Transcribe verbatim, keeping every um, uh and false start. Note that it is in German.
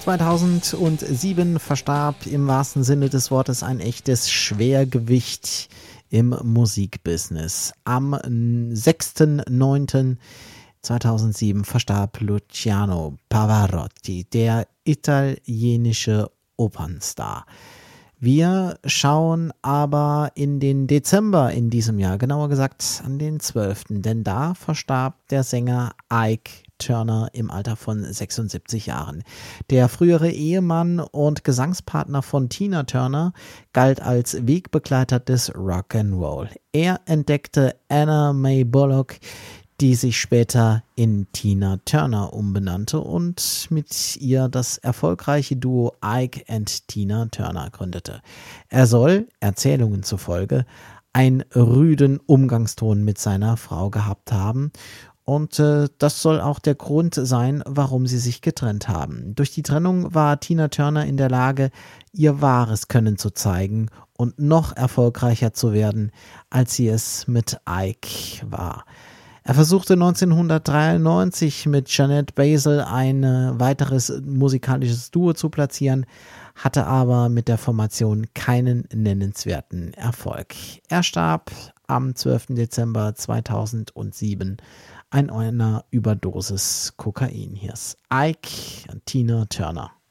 zweitausendsieben verstarb im wahrsten Sinne des Wortes ein echtes Schwergewicht im Musikbusiness. Am sechsten neunten zweitausendsieben verstarb Luciano Pavarotti, der italienische Opernstar. Wir schauen aber in den Dezember in diesem Jahr, genauer gesagt an den zwölften, denn da verstarb der Sänger Ike Turner im Alter von sechsundsiebzig Jahren. Der frühere Ehemann und Gesangspartner von Tina Turner galt als Wegbegleiter des Rock'n'Roll. Er entdeckte Anna Mae Bullock, die sich später in Tina Turner umbenannte und mit ihr das erfolgreiche Duo Ike and Tina Turner gründete. Er soll, Erzählungen zufolge, einen rüden Umgangston mit seiner Frau gehabt haben und äh, das soll auch der Grund sein, warum sie sich getrennt haben. Durch die Trennung war Tina Turner in der Lage, ihr wahres Können zu zeigen und noch erfolgreicher zu werden, als sie es mit Ike war. Er versuchte neunzehnhundertdreiundneunzig mit Jeanette Basil ein weiteres musikalisches Duo zu platzieren, hatte aber mit der Formation keinen nennenswerten Erfolg. Er starb am zwölften Dezember zweitausendsieben an einer Überdosis Kokain. Hier ist Ike und Tina Turner.